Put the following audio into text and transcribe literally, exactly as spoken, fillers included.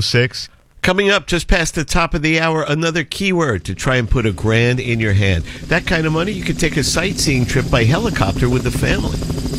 six. Coming up just past the top of the hour, another keyword to try and put a grand in your hand. That kind of money, you could take a sightseeing trip by helicopter with the family.